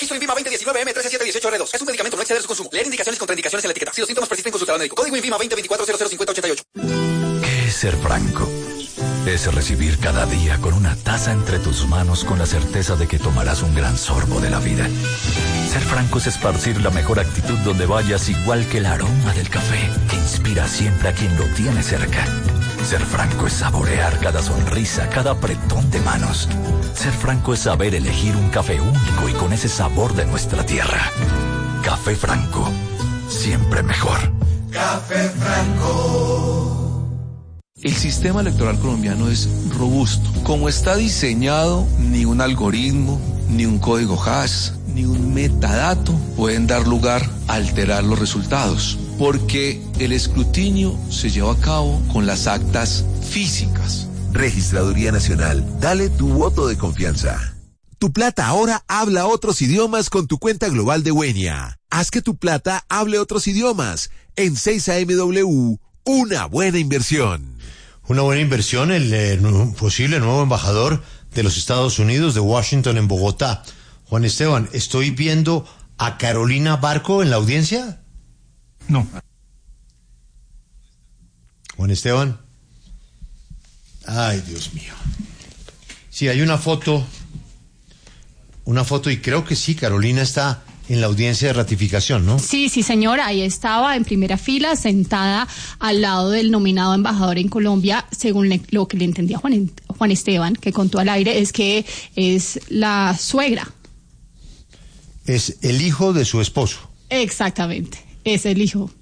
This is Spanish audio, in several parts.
Registro INVIMA 2019M13718R2. Es un medicamento, no exceder su consumo. Leer indicaciones y contraindicaciones en la etiqueta. Si los síntomas persisten, consultar al médico. Código INVIMA 2024005088. ¿Qué es ser franco? Es recibir cada día con una taza entre tus manos con la certeza de que tomarás un gran sorbo de la vida. Ser franco es esparcir la mejor actitud donde vayas, igual que el aroma del café que inspira siempre a quien lo tiene cerca. Ser franco es saborear cada sonrisa, cada apretón de manos. Ser franco es saber elegir un café único y con ese sabor de nuestra tierra. Café Franco, siempre mejor. Café Franco. El sistema electoral colombiano es robusto. Como está diseñado, ni un algoritmo, ni un código hash, ni un metadato pueden dar lugar a alterar los resultados, porque el escrutinio se lleva a cabo con las actas físicas. Registraduría Nacional, dale tu voto de confianza. Tu Plata ahora habla otros idiomas con tu cuenta global de Wenia. Haz que tu Plata hable otros idiomas. En 6AMW, una buena inversión. Una buena inversión, el posible nuevo embajador de los Estados Unidos de Washington en Bogotá. Juan Esteban, ¿estoy viendo a Carolina Barco en la audiencia? No. Juan Esteban. Ay, Dios mío. Sí, hay una foto y creo que sí, Carolina está en la audiencia de ratificación, ¿no? Sí, señora, ahí estaba en primera fila, sentada al lado del nominado embajador en Colombia, según lo que le entendía Juan Esteban, que contó al aire, es que es la suegra. Es el hijo de su esposo. Exactamente, es el hijo.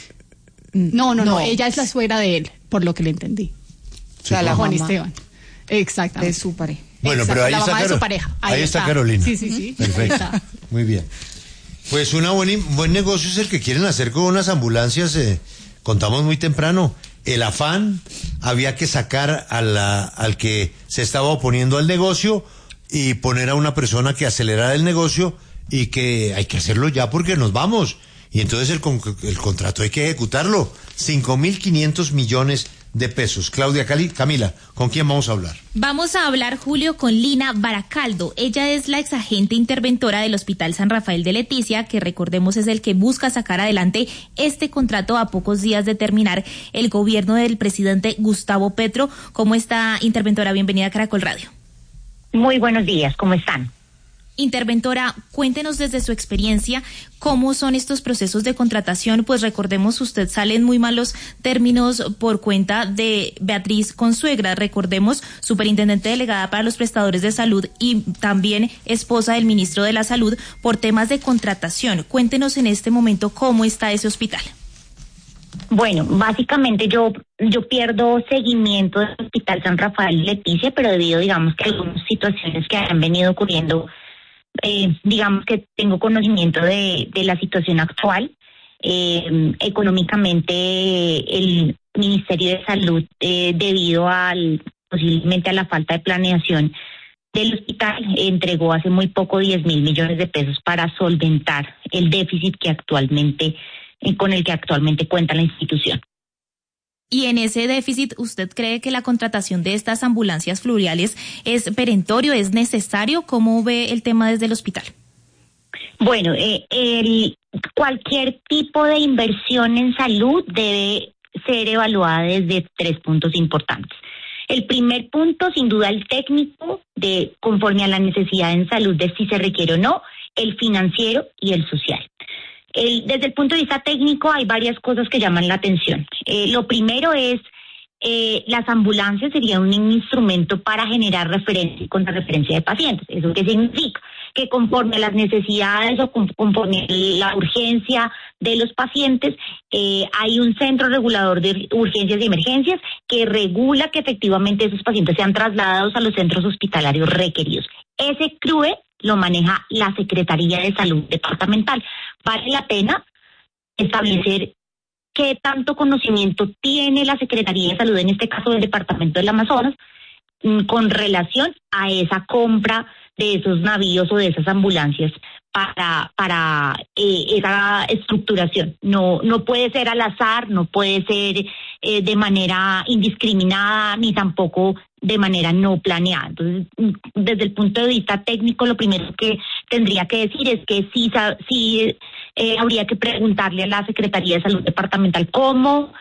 No, ella es la suegra de él, por lo que le entendí. O sea, la Juan mamá Esteban. Exactamente. De su pareja. Bueno, pero ahí la está mamá de su pareja. Ahí está Carolina. Sí. Perfecto. Muy bien. Pues buen negocio es el que quieren hacer con unas ambulancias. Contamos muy temprano. El afán, había que sacar al que se estaba oponiendo al negocio y poner a una persona que acelerara el negocio, y que hay que hacerlo ya porque nos vamos. Y entonces el contrato hay que ejecutarlo. 5.500 millones de pesos. Claudia, Camila, ¿con quién vamos a hablar? Vamos a hablar, Julio, con Lina Baracaldo. Ella es la exagente interventora del Hospital San Rafael de Leticia, que recordemos es el que busca sacar adelante este contrato a pocos días de terminar el gobierno del presidente Gustavo Petro. ¿Cómo está, interventora? Bienvenida a Caracol Radio. Muy buenos días, ¿cómo están? Interventora, cuéntenos desde su experiencia cómo son estos procesos de contratación. Pues recordemos, usted sale en muy malos términos por cuenta de Beatriz Consuegra, recordemos, superintendente delegada para los prestadores de salud y también esposa del ministro de la Salud, por temas de contratación. Cuéntenos en este momento cómo está ese hospital. Bueno, básicamente yo pierdo seguimiento del Hospital San Rafael de Leticia, pero debido, digamos, que a algunas situaciones que han venido ocurriendo, digamos que tengo conocimiento de la situación actual. Económicamente, el Ministerio de Salud, debido posiblemente a la falta de planeación del hospital, entregó hace muy poco 10.000 millones de pesos para solventar el déficit con el que actualmente cuenta la institución. Y en ese déficit, ¿usted cree que la contratación de estas ambulancias fluviales es perentorio, es necesario? ¿Cómo ve el tema desde el hospital? Bueno, cualquier tipo de inversión en salud debe ser evaluada desde 3 puntos importantes. El primer punto, sin duda, el técnico, conforme a la necesidad en salud de si se requiere o no, el financiero y el social. Desde el punto de vista técnico hay varias cosas que llaman la atención. Lo primero es, las ambulancias serían un instrumento para generar referencia y contrarreferencia de pacientes. ¿Eso qué significa? Que conforme a las necesidades o conforme a la urgencia de los pacientes, hay un centro regulador de urgencias y emergencias que regula que efectivamente esos pacientes sean trasladados a los centros hospitalarios requeridos. Ese CRUE lo maneja la Secretaría de Salud Departamental. Vale la pena establecer qué tanto conocimiento tiene la Secretaría de Salud, en este caso del Departamento del Amazonas, con relación a esa compra de esos navíos o de esas ambulancias para esa estructuración. No puede ser al azar, no puede ser de manera indiscriminada, ni tampoco de manera no planeada. Entonces, desde el punto de vista técnico, lo primero que tendría que decir es que sí habría que preguntarle a la Secretaría de Salud Departamental cómo,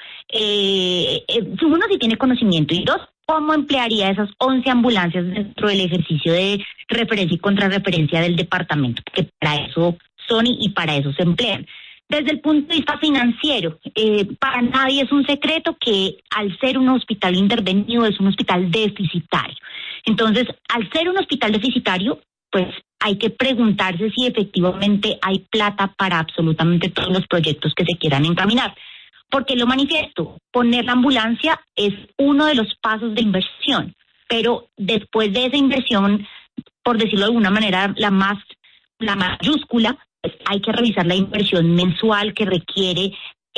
uno, si tiene conocimiento, y dos, cómo emplearía esas 11 ambulancias dentro del ejercicio de referencia y contrarreferencia del departamento, que para eso son y para eso se emplean. Desde el punto de vista financiero, para nadie es un secreto que al ser un hospital intervenido es un hospital deficitario. Entonces, al ser un hospital deficitario, pues hay que preguntarse si efectivamente hay plata para absolutamente todos los proyectos que se quieran encaminar. Porque lo manifiesto, poner la ambulancia es uno de los pasos de inversión, pero después de esa inversión, por decirlo de alguna manera, la mayúscula, pues hay que revisar la inversión mensual que requiere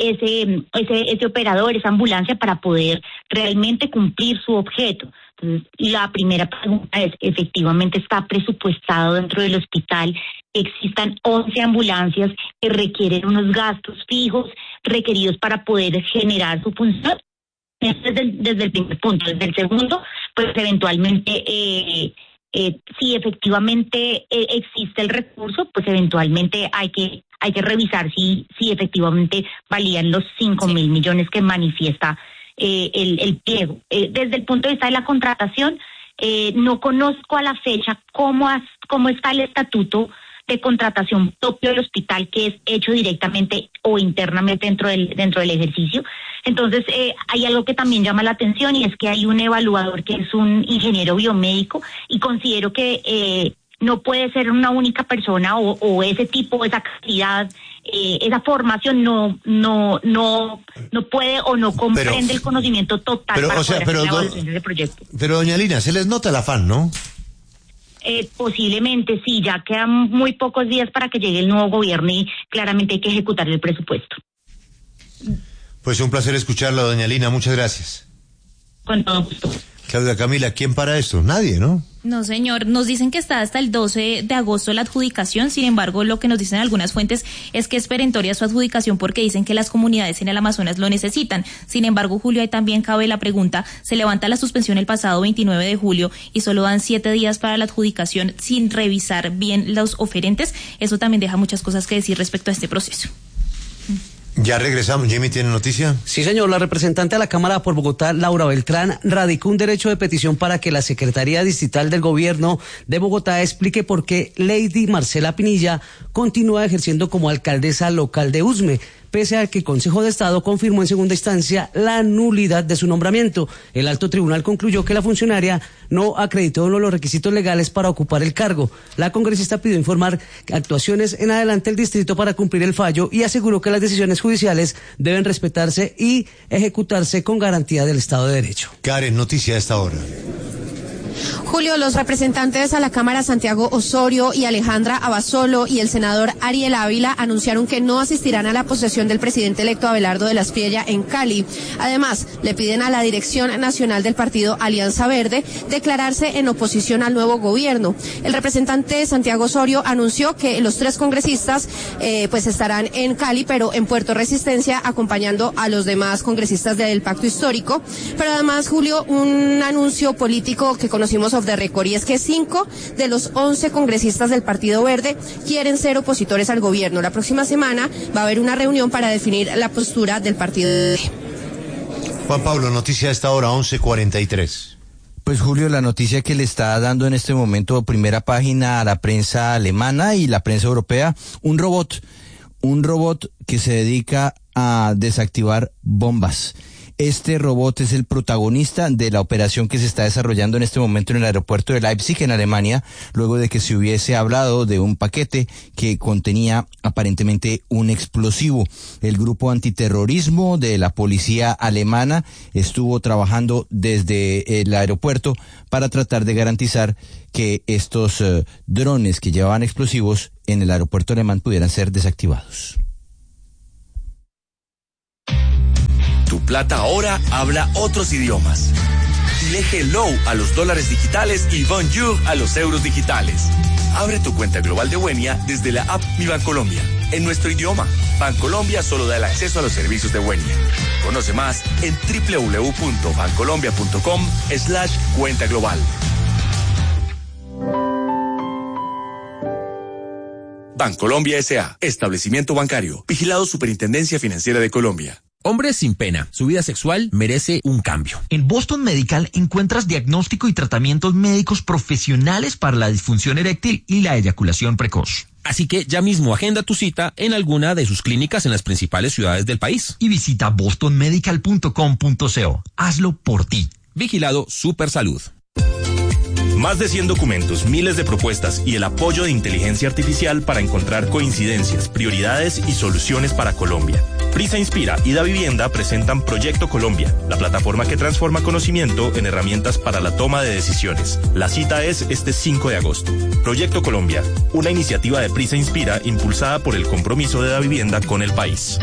ese operador, esa ambulancia, para poder realmente cumplir su objeto. Entonces, la primera pregunta es, ¿efectivamente está presupuestado dentro del hospital que existan 11 ambulancias que requieren unos gastos fijos requeridos para poder generar su función? Eso es desde el primer punto. Desde el segundo, pues eventualmente, si efectivamente existe el recurso, pues eventualmente hay que revisar si efectivamente valían los 5.000 millones que manifiesta el pliego. Desde el punto de vista de la contratación, no conozco a la fecha cómo está el estatuto de contratación propio del hospital, que es hecho directamente o internamente dentro del ejercicio. Entonces, hay algo que también llama la atención, y es que hay un evaluador que es un ingeniero biomédico, y considero que no puede ser una única persona o ese tipo, esa cantidad, esa formación no puede o no comprende el conocimiento total para poder hacer la evaluación de ese proyecto. Pero doña Lina, se les nota el afán, ¿no? Posiblemente sí, ya quedan muy pocos días para que llegue el nuevo gobierno y claramente hay que ejecutar el presupuesto. Pues un placer escucharla, doña Lina, muchas gracias. Con todo gusto. Claudia Camila, ¿quién para esto? Nadie, ¿no? No, señor. Nos dicen que está hasta el 12 de agosto la adjudicación. Sin embargo, lo que nos dicen algunas fuentes es que es perentoria su adjudicación porque dicen que las comunidades en el Amazonas lo necesitan. Sin embargo, Julio, ahí también cabe la pregunta. Se levanta la suspensión el pasado 29 de julio y solo dan 7 días para la adjudicación sin revisar bien los oferentes. Eso también deja muchas cosas que decir respecto a este proceso. Ya regresamos. Jimmy, ¿tiene noticia? Sí, señor. La representante de la Cámara por Bogotá, Laura Beltrán, radicó un derecho de petición para que la Secretaría Distrital del Gobierno de Bogotá explique por qué Lady Marcela Pinilla continúa ejerciendo como alcaldesa local de Usme, pese a que el Consejo de Estado confirmó en segunda instancia la nulidad de su nombramiento. El alto tribunal concluyó que la funcionaria no acreditó los requisitos legales para ocupar el cargo. La congresista pidió informar actuaciones en adelante del distrito para cumplir el fallo y aseguró que las decisiones judiciales deben respetarse y ejecutarse con garantía del Estado de Derecho. Karen, noticia a esta hora. Julio, los representantes a la Cámara Santiago Osorio y Alejandra Abasolo y el senador Ariel Ávila anunciaron que no asistirán a la posesión del presidente electo Abelardo de la Espriella en Cali. Además, le piden a la Dirección Nacional del Partido Alianza Verde declararse en oposición al nuevo gobierno. El representante Santiago Osorio anunció que los 3 congresistas pues estarán en Cali, pero en Puerto Resistencia, acompañando a los demás congresistas del Pacto Histórico. Pero además, Julio, un anuncio político que conocimos off the record, y es que 5 de los 11 congresistas del Partido Verde quieren ser opositores al gobierno. La próxima semana va a haber una reunión para definir la postura del Partido Verde. Juan Pablo, noticia a esta hora, 11:43. Pues Julio, la noticia que le está dando en este momento primera página a la prensa alemana y la prensa europea, un robot que se dedica a desactivar bombas. Este robot es el protagonista de la operación que se está desarrollando en este momento en el aeropuerto de Leipzig, en Alemania, luego de que se hubiese hablado de un paquete que contenía aparentemente un explosivo. El grupo antiterrorismo de la policía alemana estuvo trabajando desde el aeropuerto para tratar de garantizar que estos drones que llevaban explosivos en el aeropuerto alemán pudieran ser desactivados. Tu plata ahora habla otros idiomas. Dile hello a los dólares digitales y bonjour a los euros digitales. Abre tu cuenta global de Buenia desde la app Mi Bancolombia. En nuestro idioma, Bancolombia solo da el acceso a los servicios de Buenia. Conoce más en www.bancolombia.com/cuenta global. Bancolombia S.A. Establecimiento bancario. Vigilado Superintendencia Financiera de Colombia. Hombres sin pena. Su vida sexual merece un cambio. En Boston Medical encuentras diagnóstico y tratamientos médicos profesionales para la disfunción eréctil y la eyaculación precoz. Así que ya mismo agenda tu cita en alguna de sus clínicas en las principales ciudades del país. Y visita bostonmedical.com.co. Hazlo por ti. Vigilado Supersalud. Más de 100 documentos, miles de propuestas y el apoyo de inteligencia artificial para encontrar coincidencias, prioridades y soluciones para Colombia. Prisa Inspira y Da Vivienda presentan Proyecto Colombia, la plataforma que transforma conocimiento en herramientas para la toma de decisiones. La cita es este 5 de agosto. Proyecto Colombia, una iniciativa de Prisa Inspira impulsada por el compromiso de Da Vivienda con el país.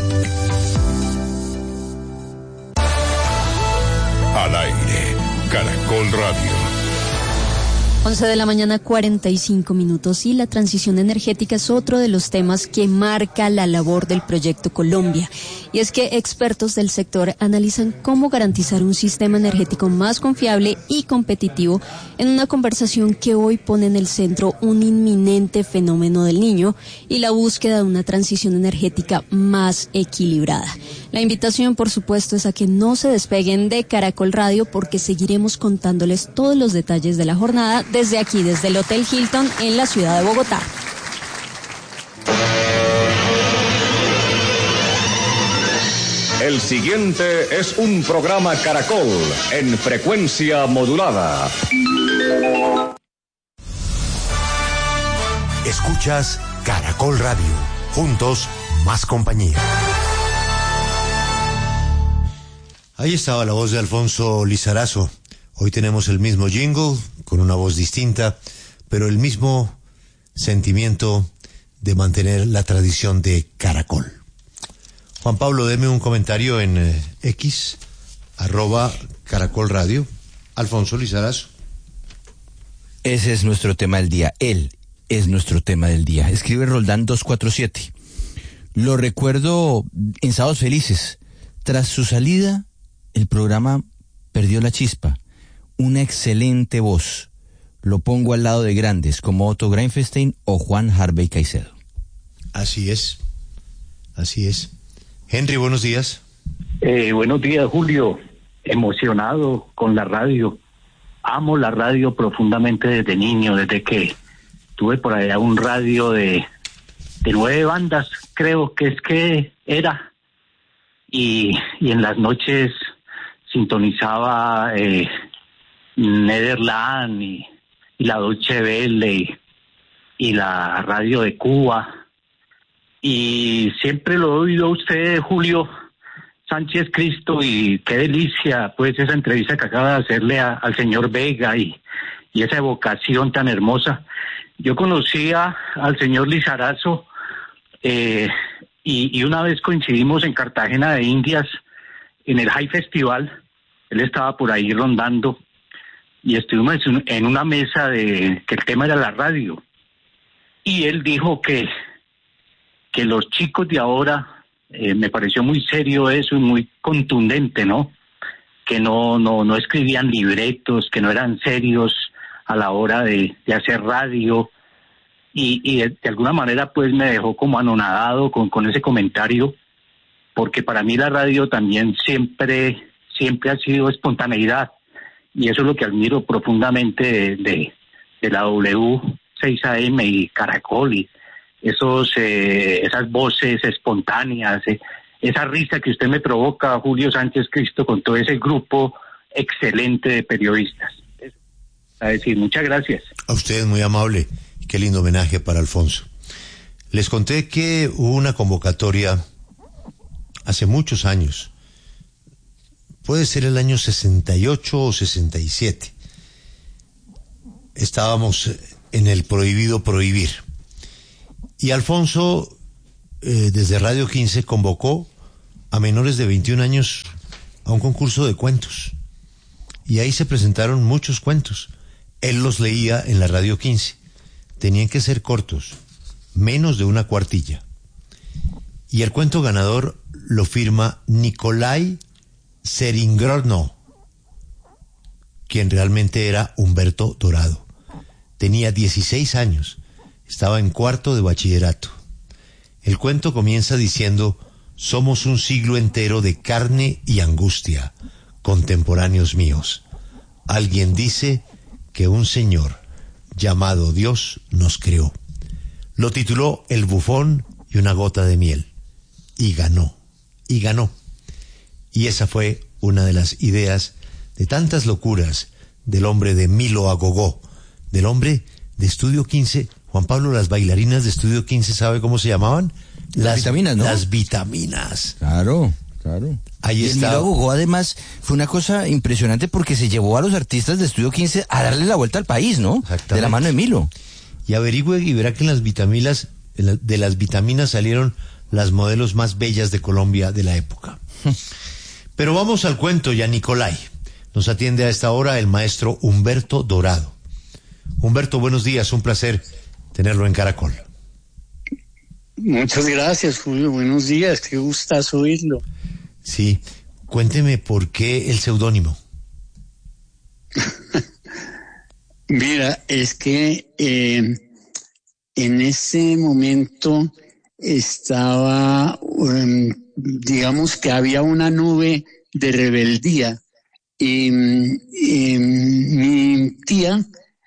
Al aire, Caracol Radio. 11 de la mañana, 45 minutos, y la transición energética es otro de los temas que marca la labor del Proyecto Colombia. Y es que expertos del sector analizan cómo garantizar un sistema energético más confiable y competitivo en una conversación que hoy pone en el centro un inminente fenómeno del Niño y la búsqueda de una transición energética más equilibrada. La invitación, por supuesto, es a que no se despeguen de Caracol Radio, porque seguiremos contándoles todos los detalles de la jornada desde aquí, desde el Hotel Hilton en la ciudad de Bogotá. El siguiente es un programa Caracol en frecuencia modulada. Escuchas Caracol Radio. Juntos, más compañía. Ahí estaba la voz de Alfonso Lizarazo. Hoy tenemos el mismo jingle, con una voz distinta, pero el mismo sentimiento de mantener la tradición de Caracol. Juan Pablo, deme un comentario en X, @Caracol Radio. Alfonso Lizarazo. Ese es nuestro tema del día. Él es nuestro tema del día. Escribe Roldán 247. Lo recuerdo en Sábados Felices. Tras su salida, el programa perdió la chispa. Una excelente voz. Lo pongo al lado de grandes como Otto Greinfestein o Juan Harvey Caicedo. Así es. Así es. Henry, buenos días. Buenos días, Julio. Emocionado con la radio. Amo la radio profundamente desde niño, desde que tuve por allá un radio de 9 bandas, creo que era. Y en las noches sintonizaba Nederland y la Deutsche Welle y la radio de Cuba. Y siempre lo he oído a usted, Julio Sánchez Cristo, y qué delicia pues esa entrevista que acaba de hacerle al señor Vega y esa evocación tan hermosa. Yo conocía al señor Lizarazo y una vez coincidimos en Cartagena de Indias en el High Festival. Él estaba por ahí rondando y estuvimos en una mesa que el tema era la radio, y él dijo que los chicos de ahora, me pareció muy serio eso y muy contundente, ¿no? Que no escribían libretos, que no eran serios a la hora de hacer radio, y de alguna manera pues me dejó como anonadado con ese comentario, porque para mí la radio también siempre ha sido espontaneidad, y eso es lo que admiro profundamente de la W6AM y Caracol, y esas voces espontáneas, esa risa que usted me provoca, Julio Sánchez Cristo, con todo ese grupo excelente de periodistas. A decir, muchas gracias. A usted, muy amable. Qué lindo homenaje para Alfonso. Les conté que hubo una convocatoria hace muchos años. Puede ser el año 68 o 67. Estábamos en el prohibido prohibir. Y Alfonso, desde Radio 15, convocó a menores de 21 años a un concurso de cuentos. Y ahí se presentaron muchos cuentos. Él los leía en la Radio 15. Tenían que ser cortos, menos de una cuartilla. Y el cuento ganador lo firma Nikolai Seringrodno, quien realmente era Humberto Dorado. Tenía 16 años. Estaba en cuarto de bachillerato. El cuento comienza diciendo: somos un siglo entero de carne y angustia, contemporáneos míos. Alguien dice que un señor llamado Dios nos creó. Lo tituló El bufón y una gota de miel. Y ganó. Y esa fue una de las ideas de tantas locuras del hombre de Milo Agogó, del hombre de Estudio 15. Juan Pablo, las bailarinas de Estudio 15, ¿sabe cómo se llamaban? Las vitaminas, ¿no? Las vitaminas. Claro. Ahí está. Milo Agogó, además, fue una cosa impresionante porque se llevó a los artistas de Estudio 15 a darle la vuelta al país, ¿no? Exactamente. De la mano de Milo. Y averigüe y verá que en las vitaminas, de las vitaminas salieron las modelos más bellas de Colombia de la época. Pero vamos al cuento, ya Nicolai. Nos atiende a esta hora el maestro Humberto Dorado. Humberto, buenos días, un placer tenerlo en Caracol. Muchas gracias, Julio, buenos días, qué gustazo oírlo. Sí, cuénteme por qué el seudónimo. Mira, es que en ese momento estaba, digamos que había una nube de rebeldía y mi tía,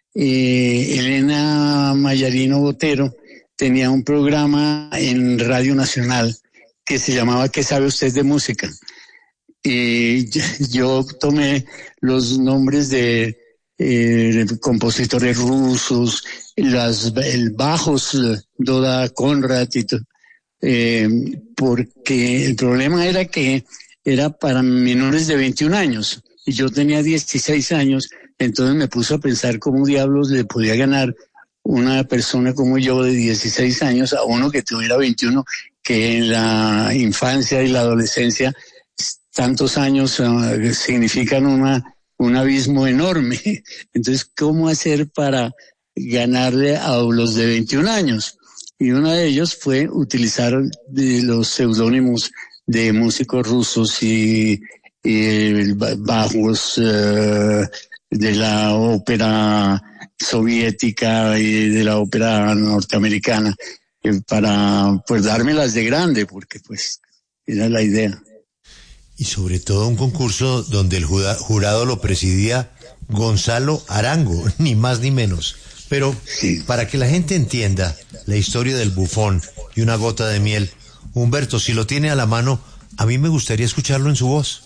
Elena Mayarino Botero, tenía un programa en Radio Nacional que se llamaba ¿Qué sabe usted de música? Y yo tomé los nombres de compositores rusos, el bajos Doda Konrad y todo, porque el problema era que era para menores de 21 años y yo tenía 16 años, entonces me puse a pensar cómo diablos le podía ganar una persona como yo de 16 años a uno que tuviera 21, que en la infancia y la adolescencia tantos años significan un abismo enorme. Entonces, ¿cómo hacer para ganarle a los de 21 años? Y uno de ellos fue utilizar los seudónimos de músicos rusos y bajos de la ópera soviética y de la ópera norteamericana, para pues dármelas de grande, porque pues era la idea. Y sobre todo un concurso donde el jurado lo presidía Gonzalo Arango, ni más ni menos. Pero sí, para que la gente entienda la historia del bufón y una gota de miel, Humberto, si lo tiene a la mano, a mí me gustaría escucharlo en su voz.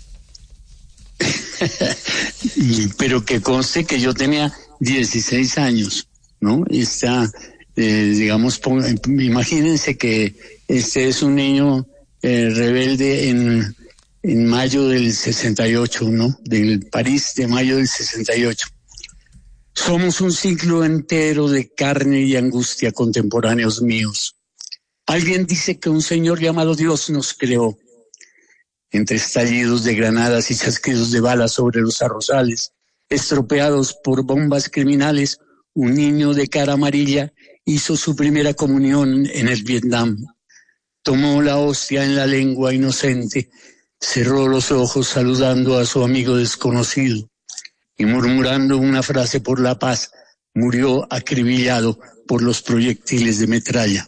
Pero que conste que yo tenía 16 años, ¿no? Digamos, imagínense que este es un niño rebelde en mayo del 68, ¿no? Del París de mayo del 68. Somos un ciclo entero de carne y angustia, contemporáneos míos. Alguien dice que un señor llamado Dios nos creó. Entre estallidos de granadas y chasquidos de balas sobre los arrozales, estropeados por bombas criminales, un niño de cara amarilla hizo su primera comunión en el Vietnam. Tomó la hostia en la lengua inocente, cerró los ojos saludando a su amigo desconocido y murmurando una frase por la paz, murió acribillado por los proyectiles de metralla.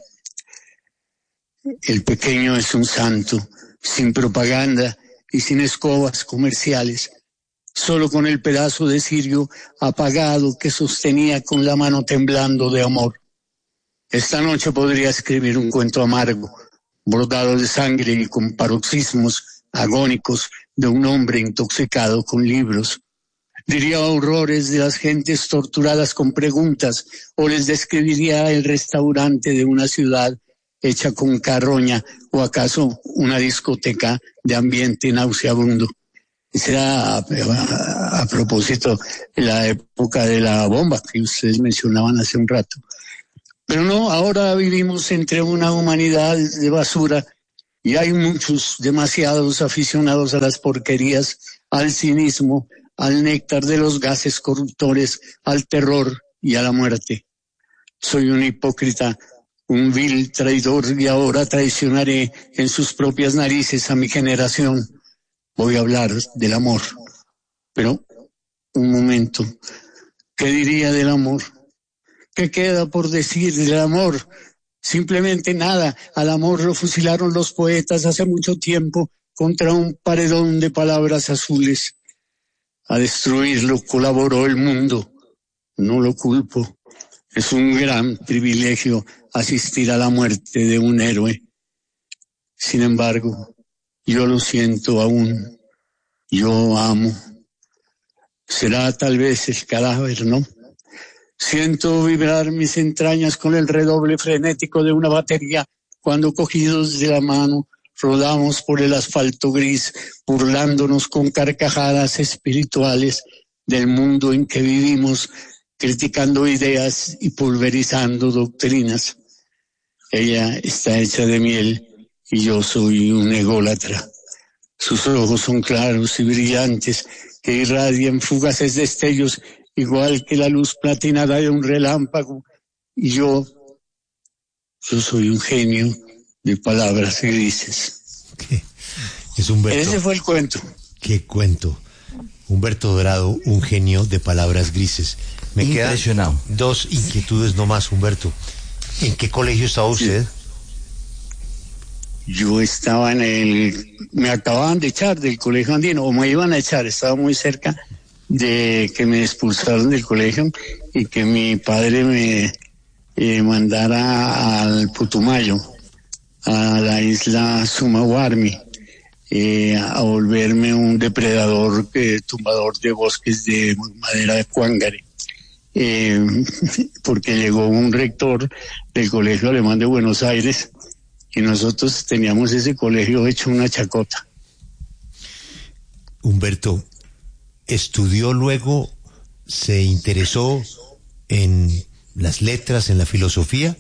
El pequeño es un santo, sin propaganda y sin escobas comerciales, solo con el pedazo de cirio apagado que sostenía con la mano temblando de amor. Esta noche podría escribir un cuento amargo, bordado de sangre y con paroxismos agónicos de un hombre intoxicado con libros. Diría horrores de las gentes torturadas con preguntas, o les describiría el restaurante de una ciudad hecha con carroña, o acaso una discoteca de ambiente nauseabundo. Será a propósito de la época de la bomba que ustedes mencionaban hace un rato. Pero no, ahora vivimos entre una humanidad de basura y hay muchos, demasiados aficionados a las porquerías, al cinismo, al néctar de los gases corruptores, al terror y a la muerte. Soy un hipócrita, un vil traidor, y ahora traicionaré en sus propias narices a mi generación. Voy a hablar del amor. Pero, un momento, ¿qué diría del amor? ¿Qué queda por decir del amor? Simplemente nada. Al amor lo fusilaron los poetas hace mucho tiempo contra un paredón de palabras azules. A destruirlo colaboró el mundo. No lo culpo. Es un gran privilegio asistir a la muerte de un héroe. Sin embargo, yo lo siento aún. Yo amo. Será tal vez el cadáver, ¿no? Siento vibrar mis entrañas con el redoble frenético de una batería cuando, cogidos de la mano, rodamos por el asfalto gris, burlándonos con carcajadas espirituales del mundo en que vivimos, criticando ideas y pulverizando doctrinas. Ella está hecha de miel y yo soy un ególatra. Sus ojos son claros y brillantes, que irradian fugaces destellos, igual que la luz platinada de un relámpago. Y yo soy un genio de palabras grises. ¿Qué? Es Humberto. Ese fue el cuento. ¿Qué cuento? Humberto Dorado, un genio de palabras grises. Me quedan dos inquietudes nomás, Humberto. ¿En qué colegio estaba usted? Yo estaba me acababan de echar del colegio andino, o me iban a echar, estaba muy cerca de que me expulsaron del colegio y que mi padre me mandara al Putumayo, a la isla Sumawarmi, a volverme un depredador, tumbador de bosques de madera de cuángare. Porque llegó un rector del Colegio Alemán de Buenos Aires y nosotros teníamos ese colegio hecho una chacota. Humberto, ¿estudió luego, se interesó en las letras, en la filosofía?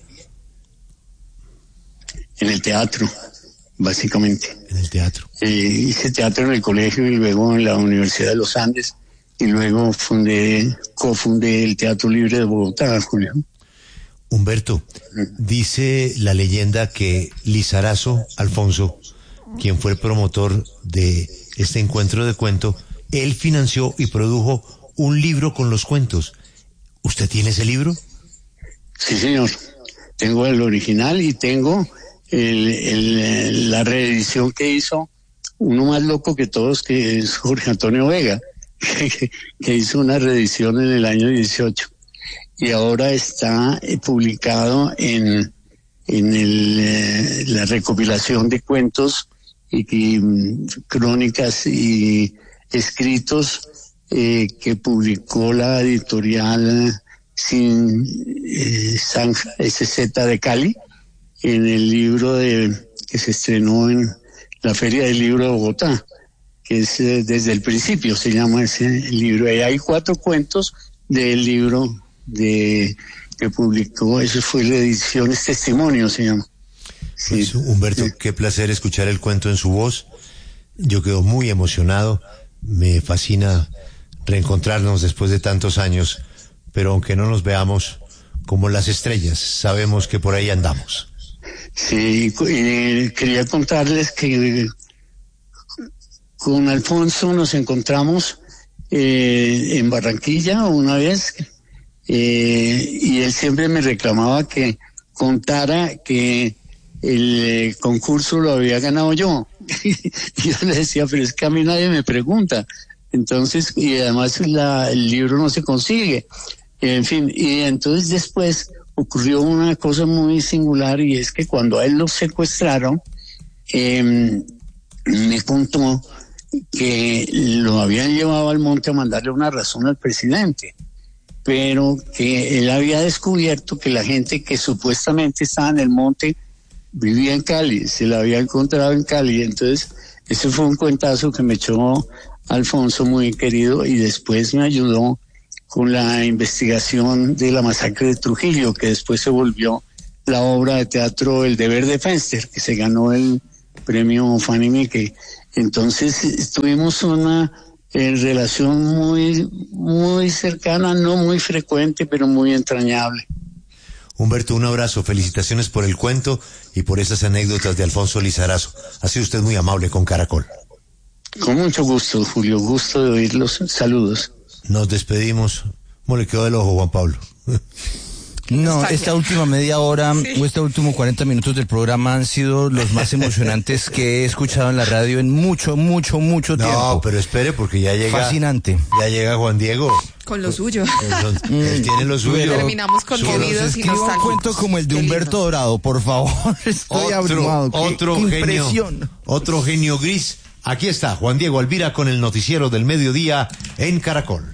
En el teatro, básicamente. En el teatro. Hice teatro en el colegio y luego en la Universidad de los Andes y luego cofundé el Teatro Libre de Bogotá, Julio. Humberto, dice la leyenda que Lizarazo Alfonso, quien fue el promotor de este encuentro de cuento, él financió y produjo un libro con los cuentos. ¿Usted tiene ese libro? Sí, señor. Tengo el original y tengo la reedición que hizo uno más loco que todos, que es Jorge Antonio Vega, que hizo una reedición en el año 18. Y ahora está publicado en la recopilación de cuentos y crónicas y escritos que publicó la editorial Zanja SZ de Cali, en el libro que se estrenó en la Feria del Libro de Bogotá, que es Desde el Principio, se llama ese libro. Y hay 4 cuentos del libro que publicó, eso fue la edición Testimonio, se llama. Sí. Pues, Humberto, qué placer escuchar el cuento en su voz. Yo quedo muy emocionado. Me fascina reencontrarnos después de tantos años, pero aunque no nos veamos como las estrellas, sabemos que por ahí andamos. Sí, quería contarles que con Alfonso nos encontramos en Barranquilla una vez, y él siempre me reclamaba que contara que el concurso lo había ganado yo. Y yo le decía, pero es que a mí nadie me pregunta. Entonces, y además el libro no se consigue. En fin, y entonces después ocurrió una cosa muy singular, y es que cuando a él lo secuestraron, me contó que lo habían llevado al monte a mandarle una razón al presidente, pero que él había descubierto que la gente que supuestamente estaba en el monte vivía en Cali, se la había encontrado en Cali. Entonces ese fue un cuentazo que me echó Alfonso, muy querido, y después me ayudó con la investigación de la masacre de Trujillo, que después se volvió la obra de teatro El Deber de Fenster, que se ganó el premio Fanny Mickey. Entonces tuvimos una relación muy cercana, no muy frecuente, pero muy entrañable. Humberto, un abrazo, felicitaciones por el cuento y por esas anécdotas de Alfonso Lizarazo. Ha sido usted muy amable con Caracol. Con mucho gusto, Julio, gusto de oírlos. Saludos. Nos despedimos. ¿Cómo le quedó el ojo, Juan Pablo? No, esta última media hora o estos últimos 40 minutos del programa han sido los más emocionantes que he escuchado en la radio en mucho tiempo. No, pero espere porque ya llega... Fascinante. Ya llega Juan Diego. Con lo suyo. Él tiene lo suyo. Terminamos conmovidos y un nostálgicos. cuento como el de Humberto Dorado, por favor. Estoy abrumado. Otro genio. Otro genio gris. Aquí está Juan Diego Alvira con el noticiero del mediodía en Caracol.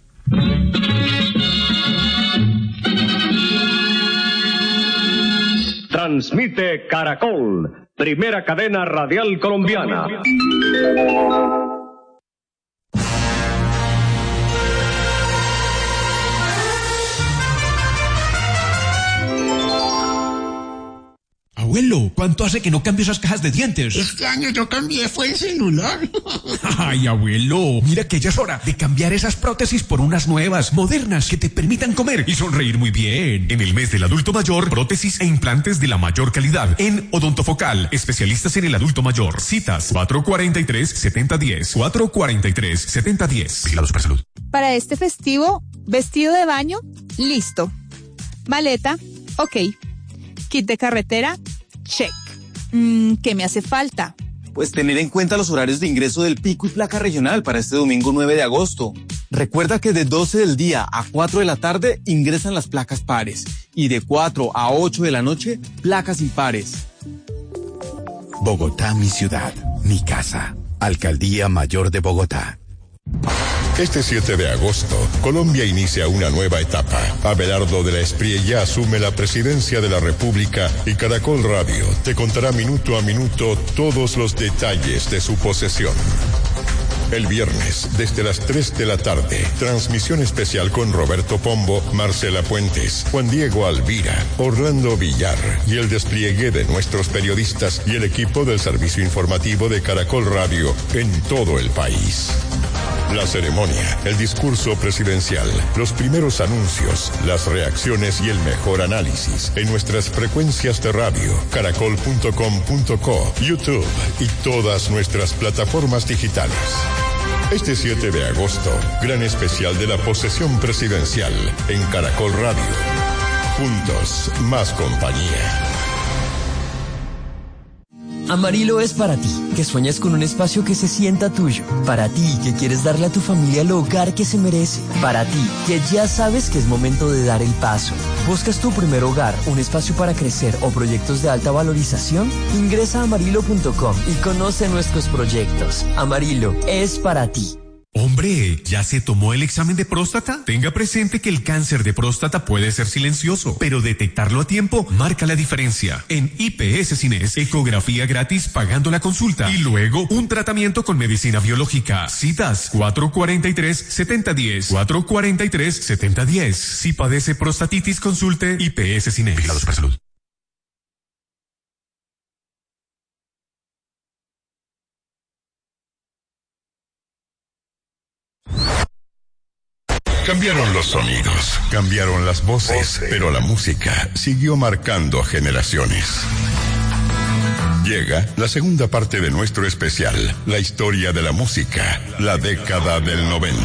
Transmite Caracol, primera cadena radial colombiana. Abuelo, ¿cuánto hace que no cambio esas cajas de dientes? Este año yo cambié, fue el celular. Ay, abuelo, mira que ya es hora de cambiar esas prótesis por unas nuevas, modernas, que te permitan comer y sonreír muy bien. En el mes del adulto mayor, prótesis e implantes de la mayor calidad. En Odontofocal, especialistas en el adulto mayor. Citas 443-7010, 443-7010. Vigilado Supersalud. Para este festivo, vestido de baño, listo. Maleta, ok. Kit de carretera, check. ¿Qué me hace falta? Pues tener en cuenta los horarios de ingreso del pico y placa regional para este domingo 9 de agosto. Recuerda que de 12 del día a 4 de la tarde ingresan las placas pares y de 4 a 8 de la noche, placas impares. Bogotá, mi ciudad, mi casa. Alcaldía Mayor de Bogotá. Este 7 de agosto, Colombia inicia una nueva etapa. Abelardo de la Espriella asume la presidencia de la República y Caracol Radio te contará minuto a minuto todos los detalles de su posesión. El viernes, desde las 3 de la tarde, transmisión especial con Roberto Pombo, Marcela Puentes, Juan Diego Alvira, Orlando Villar y el despliegue de nuestros periodistas y el equipo del servicio informativo de Caracol Radio en todo el país. La ceremonia, el discurso presidencial, los primeros anuncios, las reacciones y el mejor análisis en nuestras frecuencias de radio, caracol.com.co, YouTube y todas nuestras plataformas digitales. Este 7 de agosto, gran especial de la posesión presidencial en Caracol Radio. Juntos, más compañía. Amarillo es para ti, que sueñas con un espacio que se sienta tuyo. Para ti, que quieres darle a tu familia el hogar que se merece. Para ti, que ya sabes que es momento de dar el paso. ¿Buscas tu primer hogar, un espacio para crecer o proyectos de alta valorización? Ingresa a amarillo.com y conoce nuestros proyectos. Amarillo es para ti. Hombre, ¿ya se tomó el examen de próstata? Tenga presente que el cáncer de próstata puede ser silencioso, pero detectarlo a tiempo marca la diferencia. En IPS Cines, ecografía gratis pagando la consulta y luego un tratamiento con medicina biológica. Citas 443-7010, 443-7010. Si padece prostatitis, consulte IPS Cines. Vigilado Supersalud. Cambiaron los sonidos, cambiaron las voces, pero la música siguió marcando generaciones. Llega la segunda parte de nuestro especial, la historia de la música, la década del 90.